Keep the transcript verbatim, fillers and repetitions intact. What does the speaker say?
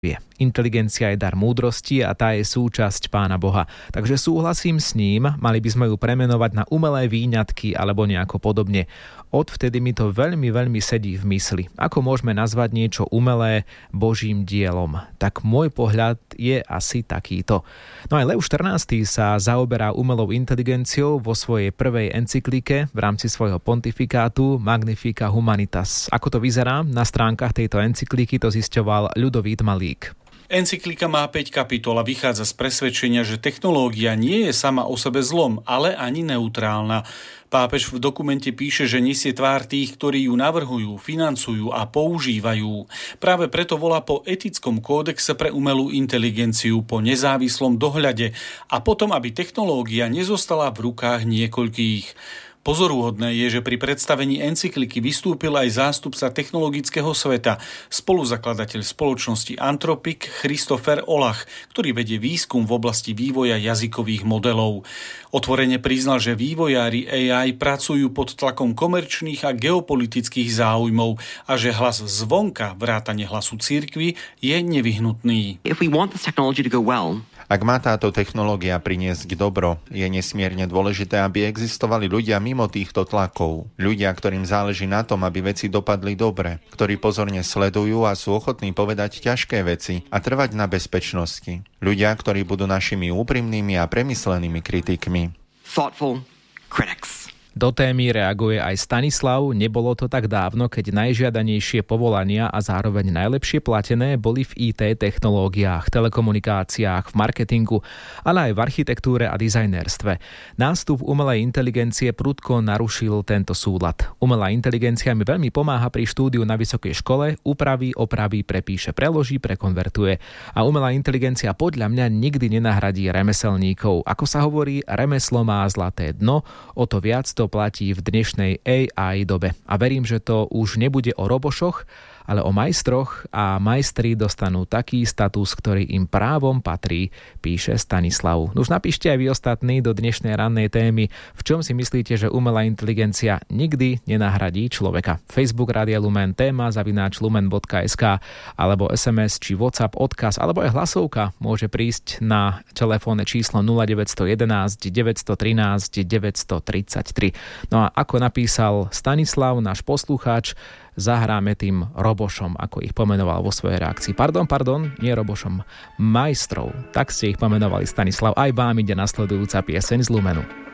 Inteligencia je dar múdrosti a tá je súčasť Pána Boha. Takže súhlasím s ním, mali by sme ju premenovať na umelé výňatky alebo nejako podobne. Odvtedy mi to veľmi, veľmi sedí v mysli. Ako môžeme nazvať niečo umelé Božím dielom? Tak môj pohľad je asi takýto. No aj Lev štrnásty sa zaoberá umelou inteligenciou vo svojej prvej encyklike v rámci svojho pontifikátu Magnifica Humanitas. Ako to vyzerá? Na stránkach tejto encykliky to zisťoval Ľudovít Malík. Encyklika má päť kapitol a vychádza z presvedčenia, že technológia nie je sama o sebe zlom, ale ani neutrálna. Pápež v dokumente píše, že nesie tvár tých, ktorí ju navrhujú, financujú a používajú. Práve preto volá po etickom kódexe pre umelú inteligenciu, po nezávislom dohľade a potom, aby technológia nezostala v rukách niekoľkých. Pozorúhodné je, že pri predstavení encykliky vystúpil aj zástupca technologického sveta, spoluzakladateľ spoločnosti Anthropic Christopher Olach, ktorý vedie výskum v oblasti vývoja jazykových modelov. Otvorene priznal, že vývojári á í pracujú pod tlakom komerčných a geopolitických záujmov a že hlas zvonka, vrátane hlasu cirkvi, je nevyhnutný. If we want this technology to go well, Ak má táto technológia priniesť dobro, je nesmierne dôležité, aby existovali ľudia mimo týchto tlakov. Ľudia, ktorým záleží na tom, aby veci dopadli dobre, ktorí pozorne sledujú a sú ochotní povedať ťažké veci a trvať na bezpečnosti. Ľudia, ktorí budú našimi úprimnými a premyslenými kritikmi. Thoughtful critics. Do témy reaguje aj Stanislav. Nebolo to tak dávno, keď najžiadanejšie povolania a zároveň najlepšie platené boli v í té technológiách, telekomunikáciách, v marketingu, ale aj v architektúre a dizajnerstve. Nástup umelej inteligencie prudko narušil tento súlad. Umelá inteligencia mi veľmi pomáha pri štúdiu na vysokej škole, upraví, opraví, prepíše, preloží, prekonvertuje. A umelá inteligencia podľa mňa nikdy nenahradí remeselníkov. Ako sa hovorí, remeslo má zlaté dno, o to viac to platí v dnešnej á í dobe. A verím, že to už nebude o robošoch, ale o majstroch a majstri dostanú taký status, ktorý im právom patrí, píše Stanislav. Už napíšte aj vy ostatní do dnešnej rannej témy, v čom si myslíte, že umelá inteligencia nikdy nenahradí človeka. Facebook Rádia Lumen, téma zavináč lumen bodka es ká alebo es em es či WhatsApp odkaz alebo aj hlasovka môže prísť na telefónne číslo nula deväť jedna jedna, deväť jedna tri, deväť tri tri. No a ako napísal Stanislav, náš poslucháč, zahráme tým robošom, ako ich pomenoval vo svojej reakcii. Pardon, pardon, nie robošom, majstrov. Tak ste ich pomenovali, Stanislav. Aj vám ide nasledujúca pieseň z Lumenu.